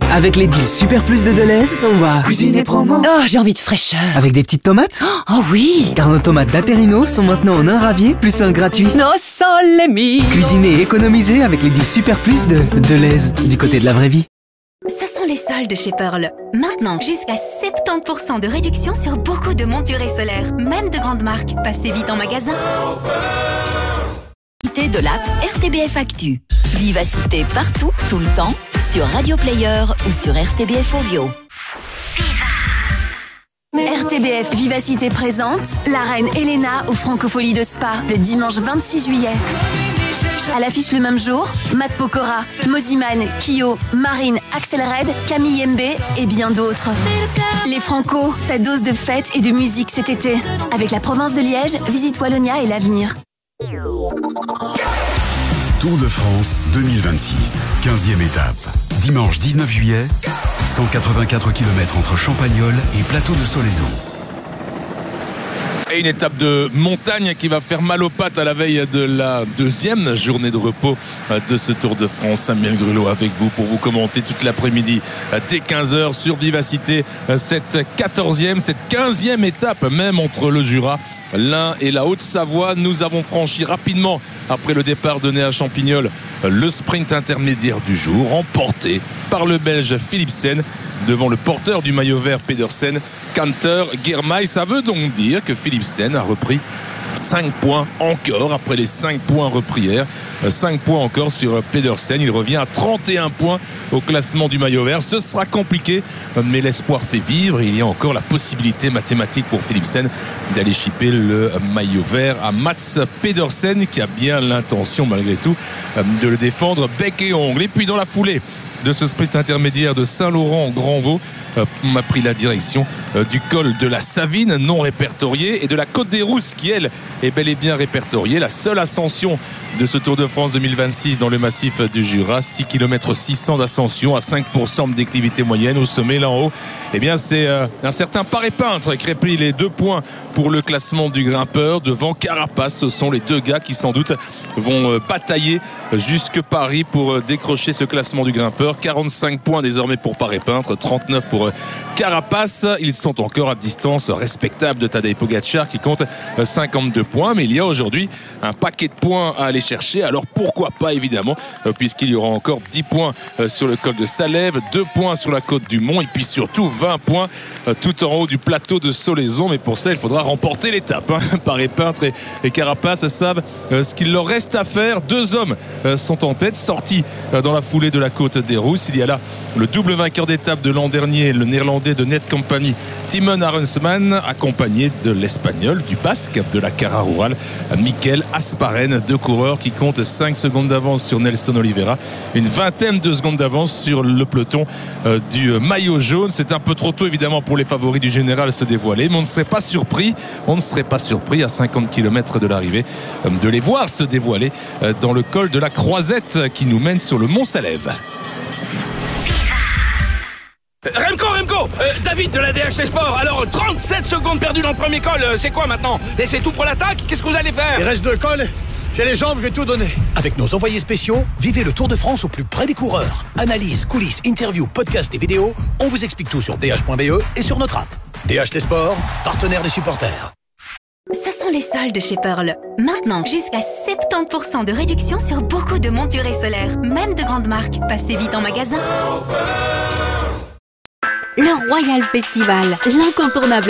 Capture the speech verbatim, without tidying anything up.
Avec les deals Super Plus de Deleuze, on va cuisiner promo. Oh, j'ai envie de fraîcheur. Avec des petites tomates. Oh oui. Car nos tomates d'Aterino sont maintenant en un ravier plus un gratuit. No sole mio. Cuisiner et économiser avec les deals Super Plus de Deleuze, du côté de la vraie vie. Ce sont les soldes chez Pearl. Maintenant, jusqu'à soixante-dix pour cent de réduction sur beaucoup de montures solaires, même de grandes marques. Passez vite en magasin. De l'app R T B F Actu. Vivacité partout, tout le temps, sur Radio Player ou sur R T B F Audio. R T B F Vivacité présente la reine Elena au Francofolie de Spa le dimanche vingt-six juillet. À l'affiche le même jour, Matt Pokora, Moziman, Kyo, Marine, Axel Red, Camille M B et bien d'autres. Les Franco, ta dose de fête et de musique cet été. Avec la province de Liège, Visite Wallonia et l'avenir. Tour de France deux mille vingt-six, quinzième étape. Dimanche dix-neuf juillet, cent quatre-vingt-quatre kilomètres entre Champagnole et Plateau de Solaizon. Et une étape de montagne qui va faire mal aux pattes à la veille de la deuxième journée de repos de ce Tour de France. Samuel Grelot avec vous pour vous commenter toute l'après-midi dès quinze heures sur Vivacité. Cette quatorzième, cette quinzième étape même entre le Jura, l'Ain et la Haute-Savoie. Nous avons franchi rapidement, après le départ de Néa Champignol, le sprint intermédiaire du jour, remporté par le Belge Philipsen devant le porteur du maillot vert Pedersen, Canter Girmay. Ça veut donc dire que Philipsen a repris cinq points encore après les cinq points repris hier. cinq points encore sur Pedersen. Il revient à trente et un points au classement du maillot vert. Ce sera compliqué, mais l'espoir fait vivre. Il y a encore la possibilité mathématique pour Philipsen d'aller chipper le maillot vert à Mats Pedersen, qui a bien l'intention malgré tout de le défendre bec et ongle. Et puis dans la foulée de ce sprint intermédiaire de Saint-Laurent-Grandvaux, on a pris la direction du col de la Savine non répertorié et de la Côte des Rousses qui elle est bel et bien répertoriée. La seule ascension de ce Tour de France deux mille vingt-six dans le massif du Jura, six kilomètres six cents d'ascension à cinq pour cent de déclivité moyenne. Au sommet là en haut, eh bien c'est euh, un certain Paré-Peintre qui replie les deux points pour le classement du grimpeur devant Carapace. Ce sont les deux gars qui sans doute vont euh, batailler jusque Paris pour euh, décrocher ce classement du grimpeur. quarante-cinq points désormais pour Paré-Peintre, trente-neuf pour euh, Carapace. Ils sont encore à distance respectable de Tadej Pogacar qui compte euh, cinquante-deux points, mais il y a aujourd'hui un paquet de points à aller chercher. Alors pourquoi pas évidemment, euh, puisqu'il y aura encore dix points euh, sur le col de Salève, deux points sur la côte du Mont et puis surtout vingt points euh, tout en haut du plateau de Solaizon. Mais pour ça il faudra remporter l'étape, hein. Paré-Peintre et, et Carapace savent euh, ce qu'il leur reste à faire. Deux hommes euh, sont en tête, sortis euh, dans la foulée de la côte des Rousses. Il y a là le double vainqueur d'étape de l'an dernier, le néerlandais de Netcompany, Timon Arensman, accompagné de l'espagnol, du basque de la Cara Rural, Mikel Asparen. Deux coureurs qui comptent cinq secondes d'avance sur Nelson Oliveira, une vingtaine de secondes d'avance sur le peloton euh, du maillot jaune. C'est un peu trop tôt évidemment pour les favoris du général se dévoiler, mais on ne serait pas surpris, on ne serait pas surpris à cinquante kilomètres de l'arrivée euh, de les voir se dévoiler euh, dans le col de la Croisette qui nous mène sur le Mont Salève. Remco, Remco, euh, David de la D H T Sport. Alors, trente-sept secondes perdues dans le premier col, euh, c'est quoi maintenant? Laissez tout pour l'attaque? Qu'est-ce que vous allez faire? Il reste deux cols, j'ai les jambes, je vais tout donner. Avec nos envoyés spéciaux, vivez le Tour de France au plus près des coureurs. Analyse, coulisses, interviews, podcasts et vidéos, on vous explique tout sur d h point b e et sur notre app. D H T Sport, partenaire des supporters. Ce sont les soldes chez Pearl. Maintenant, jusqu'à soixante-dix pour cent de réduction sur beaucoup de montures solaires, même de grandes marques. Passez vite en magasin. Le Royal Festival, l'incontournable